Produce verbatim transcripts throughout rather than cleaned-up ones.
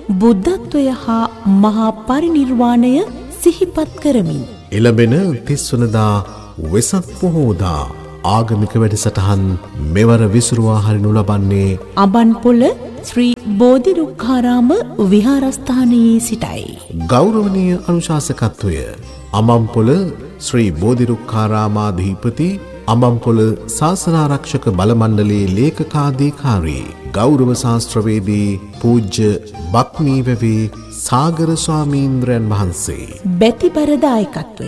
බුද්ධත්වය හා මහා පරිනිර්වාණය සිහිපත් කරමින් එළඹෙන තිස් වනදා වෙසක් පොහෝදා ආගමික වැඩසටහන් මෙවර විසුරුවා හරිනු ලබන්නේ අබන්පොළ ශ්‍රී බෝධිරුක්ඛාරාම විහාරස්ථානයේ සිටයි. ගෞරවනීය අනුශාසකත්වය අමම්පොළ ශ්‍රී බෝධිරුක්ඛාරාමාධිපති අමම්පොළ ශාසනාරක්ෂක බල මණ්ඩලයේ ලේකකාධිකාරී ගෞරව ශාස්ත්‍රවේදී පූජ්‍ය බක්මීවැවේ සාගර ස්වාමීන්ද්‍රයන් වහන්සේ බැතිබර දායකත්වය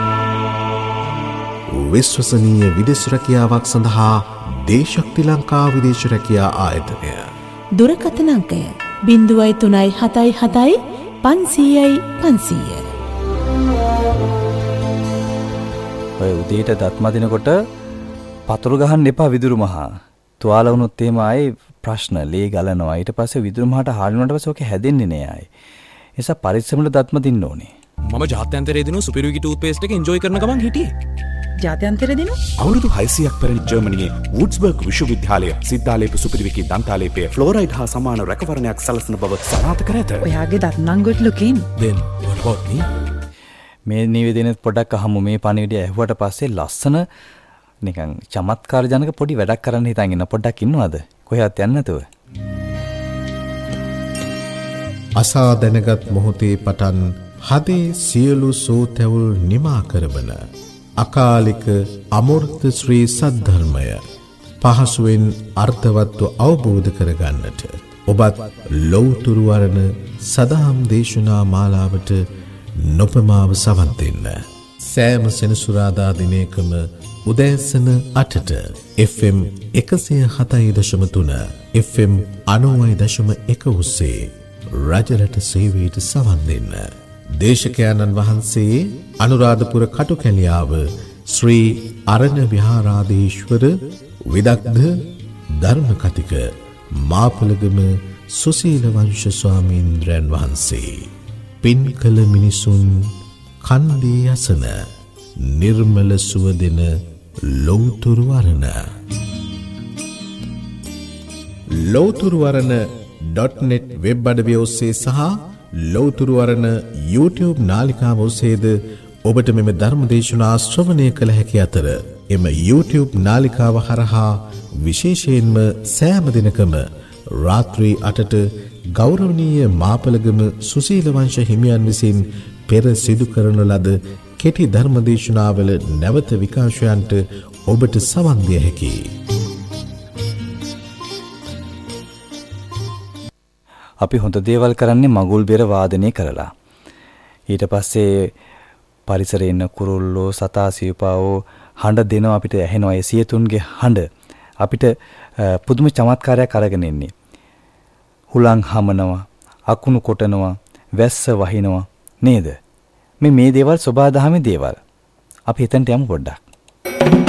විශ්වසනීය විදේශ රැකියාවක් සඳහා දේශක්ති ලංකා විදේශ රැකියා ආයතනය දුරකථන අංකය බිංදුවයි තුනයි හතයි හතයි පන්සීයයි පන්සීය. ඔය උදේට දත් මදිනකොට පතුරු ගහන්න එපා විදුරු මහා. තුවාල වුණොත් එහෙම ආයේ ප්‍රශ්න ලේ ගලනවා. ඊට පස්සේ විදුරු මහාට හාල් වුණාට පස්සේ ඔක හැදෙන්නේ නෑ ආයේ. ඒ නිසා පරිස්සමට දත් මදින්න ඕනේ. මම ජාත්‍යන්තරයේ දිනු සුපිරිවිගි ටූත්පේස්ට් එක එන්ජොයි කරන ගමන් හිටියේ. ජාත්‍යන්තර දින අවුරුදු හයසියක් පැරණි ජර්මනියේ වුඩ්ස්බර්ග් විශ්වවිද්‍යාලය සිද්ධාලේප සුපිරිවිකි දන්තාලේපය ෆ්ලෝරයිඩ් හා සමාන රැකවරණයක් සලසන බව සනාථ කර ඇත. ඔයාගේ දත් නම් good looking. then what about me? මේ නිවේදනයේත් පොඩ්ඩක් අහමු. මේ පණිවිඩය ඇහුවට පස්සේ ලස්සන නිකන් චමත්කාර ජනක පොඩි වැඩක් කරන්න හිතන් ඉන්න. පොඩ්ඩක් ඉන්නවද? කොහෙවත් යන්නේ නැතුව. අසා දැනගත් මොහොතේ පටන් හදේ සියලු සෝතැවුල් නිමා කරවන අකාලික අමෘත ශ්‍රී සද්ධර්මය පහසුවෙන් අර්ථවත්ව අවබෝධ කරගන්නට ඔබත් ලෞතුරු වරණ සදහම් දේශනා මාලාවට නොපමාව සවන් දෙන්න. සෑම සෙනසුරාදා දිනයකම උදෑසන අටට එෆ් එම් එකසිය හතයි දශම තුන එෆ් එම් අනූවයි දශම එක ඔස්සේ රජරට සේවයට සවන් දෙන්න. දේශකයන්න් වහන්සේ අනුරාධපුර කටුකැලියාව ශ්‍රී අරණ විහාරාධීශ්වර විදග්ධ ධර්ම කතික මාපලගම සුසීල වංශ ස්වාමීන්ද්‍රයන් වහන්සේ පින් කළ මිනිසුන් කන්දේ යසන නිර්මල සුව දෙන ලෞතුරු වරණ ලෞතුරු වරණ ඩොට් නෙට් වෙබ් අඩවිය ඔස්සේ සහ ලෞතුරු වරණ YouTube නාලිකාව ඔස්සේද ඔබට මෙම ධර්ම දේශනා ශ්‍රවණය කළ හැකි අතර එම YouTube නාලිකාව හරහා විශේෂයෙන්ම සෑම දිනකම රාත්‍රී අටට ගෞරවනීය මාපලගම සුසීල වංශ හිමියන් විසින් පෙර සිදු කරන ලද කෙටි ධර්ම දේශනාවල නැවත විකාශයන්ට ඔබට සවන් දිය හැකියි. අපි හොඳ දේවල් කරන්නේ මගුල් බෙර වාදනය කරලා. ඊට පස්සේ පරිසරයේ ඉන්න කුරුල්ලෝ සතා සිව්පාවෝ හඬ දෙනවා අපිට ඇහෙනවා. ඒ සියතුන්ගේ හඬ අපිට පුදුම චමත්කාරයක් අරගෙන ඉන්නේ. හුලං හමනවා, අකුණු කොටනවා, වැස්ස වහිනවා නේද? මේ මේ දේවල් සබහා දහමේ දේවල්. අපි හිතන්ට යමු පොඩ්ඩක්.